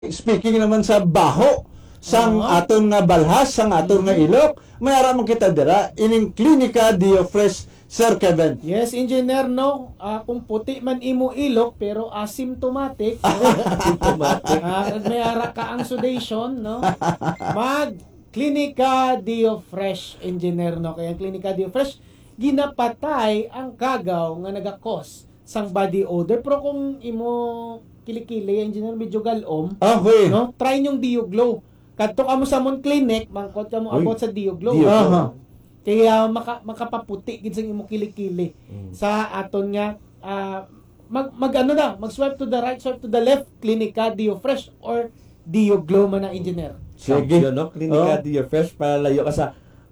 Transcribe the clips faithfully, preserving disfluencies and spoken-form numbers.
Speaking naman sa baho, sang Oo. aton nga balhas, sang aton nga ilok, may ara man kita dira, ining klinika dio fresh, Sir Kevin. Yes, engineer, no? Ah, kung puti man imo ilok, pero asymptomatic, no? Automatic. Ah, may ara ka ang sedation, no? Mag Klinika Dio Fresh, engineer, no? Kaya ang Klinika Dio Fresh, ginapatay ang kagaw nga naga-cause sang body odor. Pero kung imo kilikili, engineer, medyo galom, Okay. no? Try nyong Dio Glow. Kadto ka mo sa Mon Clinic, mangkot ka mo Uy, about sa Dio Glow. Dio Glow. Aha. Kaya maka, makapaputi gid sa imo kilikili Mm. sa aton nga ah, mag, mag ano na, mag swipe to the right, swipe to the left, Klinika Dio Fresh or Dio Glow man na, engineer. Sige. Champion, no? Klinika Oh. Dio Fresh, para layo ka sa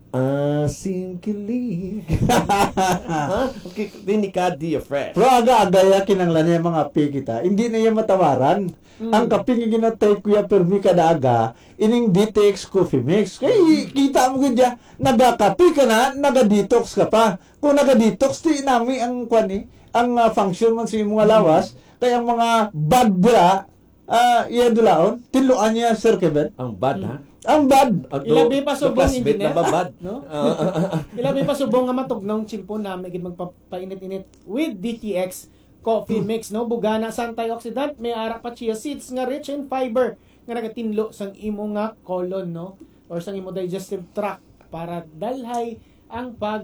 asim kilig. Ha? Okay, Klinika Dio Fresh. Pero aga-aga ya kinanglan niya mga pi kita, hindi na yan matawaran. Mm. Ang kaping nga ginatay kuya permi kada aga, ining D T X Coffee Mix. Kaya kita mo gudya, nagakapi ka na, naga-detox ka pa. Kung naga-detox, di nami ang kwan eh, ang uh, function man sa mga lawas, kaya ang mga bad dira, ah, iya dulaon, tinuan niya, Sir Kevin. Ang bad, ha? Ang bad. At Ilabi pa do- do subong, classmate engineer. na babad. No? Ah, Ilabi pa subong nga matugnaw chimpon na may gid magpapainit-init with D T X coffee mix, no? Bugana sa antioxidant, may ara pa chia seeds nga rich in fiber nga nagatinlo sang imo nga colon, no? Or sang imo digestive tract para dalhay ang pag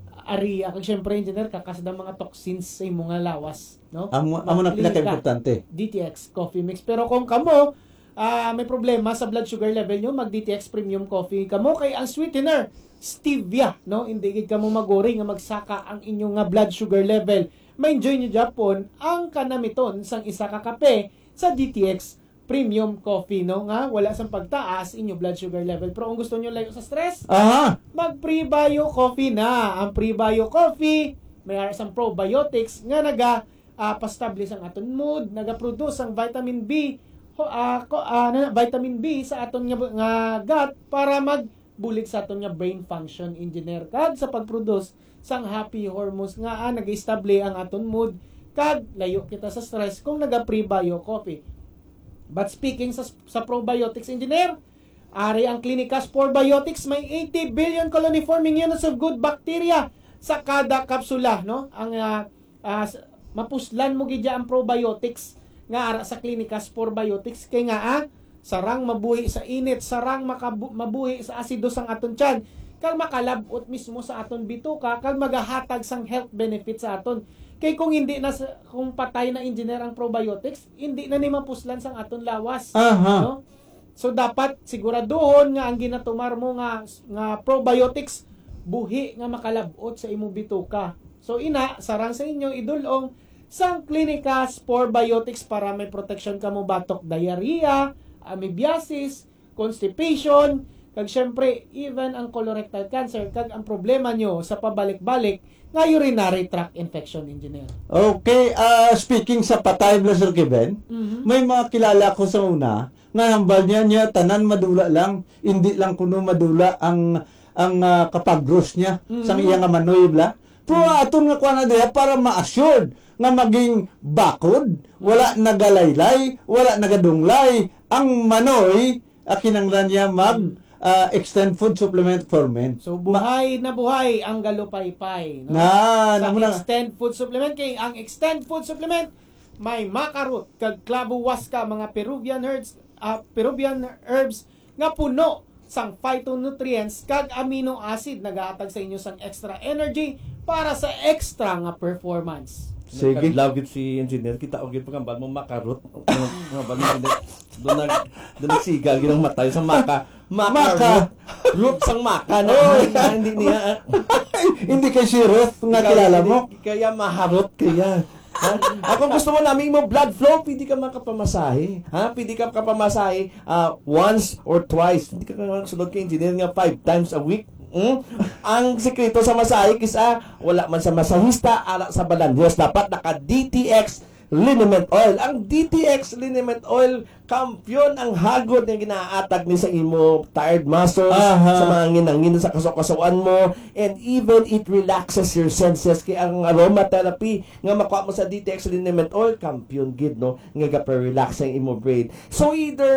area kag syempre engineer kakasda mga toxins sa imo nga lawas, no? Amo amo na Mag-klinika. pinaka-importante. D T X coffee mix. Pero kung kamo ah, may problema sa blood sugar level nyo, mag D T X premium coffee kamo kay ang sweetener stevia, no? Hindi gid kamo magori nga magsaka ang inyong nga blood sugar level. Ma-enjoy nyo Japon ang kanamiton sang isa ka kape sa D T X premium coffee, no? Nga wala sang pagtaas inyo blood sugar level. Pero kung gusto nyo layo sa stress, Aha. mag Prebio Coffee na. Ang Prebio Coffee, may sang probiotics nga naga uh, pastablish ang aton mood, naga-produce ang vitamin B, ho, ah, ko, ah, na, vitamin B sa aton nga, nga gut para magbulig sa aton nga brain function, engineer. Kag sa pag-produce sang happy hormones nga ah, naga-establish ang aton mood kag layo kita sa stress kung naga-Prebio Coffee. But speaking sa, sa probiotics, engineer, ari ang Klinika Sporebiotics, may eighty billion colony-forming units of good bacteria sa kada kapsula, no? Ang uh, uh, mapuslan mo gidya ang probiotics nga ara sa Klinika Sporebiotics kay nga ah, sarang mabuhi sa init, sarang makabu- mabuhi sa asido sang aton tiyan, kag makalabot mismo sa aton bituka, kag magahatag sang health benefits sa aton. Kay kung hindi na sa- kung patay na engineer ang probiotics, hindi na ni mapuslan sang aton lawas. Aha. No? So dapat siguraduhon nga ang ginatumar mo nga nga probiotics buhi nga makalabot sa imong bituka. So ina sarang sa inyo idulong sang Klinika Sporebiotics para may protection kamo batok diarrhea, amoebiasis, constipation, kag syempre even ang colorectal cancer kag ang problema nyo sa pabalik-balik nga urinary tract infection, engineer. Okay, ah speaking sa patay blood Sir Kevin, Mhm. may mga kilala ko sa una nga hambal niya niya tanan madula lang, hindi lang kuno madula ang ang ah, kapag-gross niya Mhm. sang iya nga manoy bla. Pero aton nga kuha na diha para ma-assured nga maging bakod, wala nagalaylay, wala nagadunglay, ang manoy akinanglan niya mag ah, extend food supplement for men. So buhay na buhay ang galupaypay, no? Na, Sa namo na. extend food supplement kay ang extend food supplement may makarot kag clavo huasca mga Peruvian herbs uh, Peruvian herbs nga puno sang phytonutrients kag amino acid nagahatag sa inyo sang extra energy para sa extra nga performance. Sige. Nagka-love it si engineer. Kita og gid pagambal mo makarot. Mga bal mo doon nag doon nagsigal ginang matay sa maka. Maka. Maka. Root sang maka no. Hindi niya. Hindi kay si Ruth nga kilala mo. Kaya maharot kaya. Ha? Ako gusto mo namin mo blood flow, pwede ka makapamasahe. Ha? Pwede ka kapamasahe uh, once or twice. Hindi ka sunod kay engineer nga five times a week. Mm? Ang sekreto sa masahe kisa wala man sa masahista ala sa balanhos dapat naka D T X Liniment Oil. Ang D T X Liniment Oil, kampiyon ang hagod na ginaatag ni sa imo tired muscles, Aha. sa mga nginangin sa kasukasuan mo, and even it relaxes your senses. Kaya ang aromatherapy nga makuha mo sa D T X Liniment Oil, kampiyon gid no, nga ga-relax ang imo brain. So either